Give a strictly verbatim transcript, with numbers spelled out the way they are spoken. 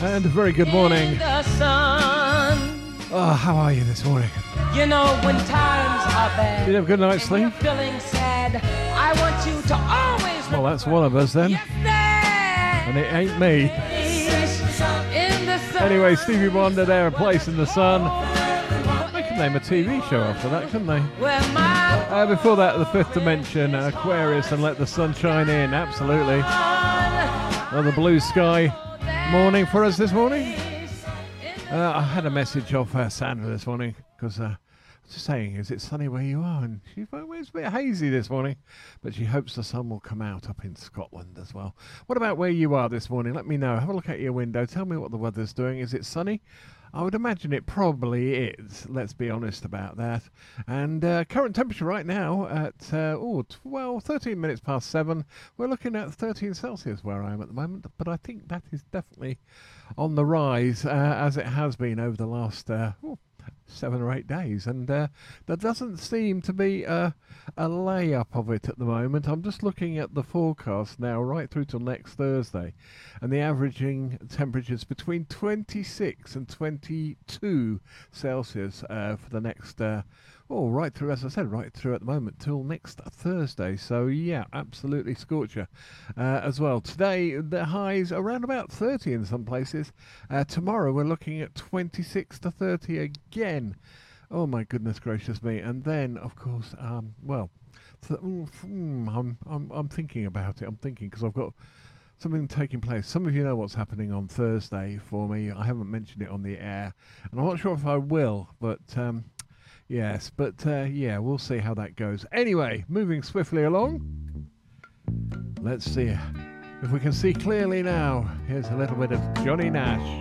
And a very good morning. Oh, how are you this morning? You know, when times are bad, did you have a good night's sleep? Feeling sad, I want you to always. Well, that's one of us then. Yes, and it ain't me. Anyway, Stevie Wonder there, A Place in the Sun. They could name a T V show after that, couldn't they? Uh, before that, The Fifth Dimension, Aquarius and Let the Sun Shine In. Absolutely. Well, the blue sky morning for us this morning. Uh, I had a message off uh, Sandra this morning because uh, I was just saying, is it sunny where you are? And she thought, well, it's a bit hazy this morning, but she hopes the sun will come out up in Scotland as well. What about where you are this morning? Let me know. Have a look at your window. Tell me what the weather's doing. Is it sunny? I would imagine it probably is. Let's be honest about that. And uh, current temperature right now at, uh, oh, well, thirteen minutes past seven. We're looking at thirteen Celsius where I am at the moment, but I think that is definitely on the rise uh, as it has been over the last uh, oh, seven or eight days. And uh, there doesn't seem to be a, a lay-up of it at the moment. I'm just looking at the forecast now right through till next Thursday. And the averaging temperatures between twenty-six and twenty-two Celsius uh, for the next, uh, oh, right through, as I said, right through at the moment till next Thursday. So, yeah, absolutely scorcher uh, as well. Today, the highs around about thirty in some places. Uh, tomorrow, we're looking at twenty-six to thirty again. Oh, my goodness gracious me. And then, of course, um, well, th- mm, I'm, I'm, I'm thinking about it. I'm thinking because I've got something taking place. Some of you know what's happening on Thursday for me. I haven't mentioned it on the air, and I'm not sure if I will, but um, yes, but uh, yeah, we'll see how that goes. Anyway, moving swiftly along. Let's see if we can see clearly now. Here's a little bit of Johnny Nash.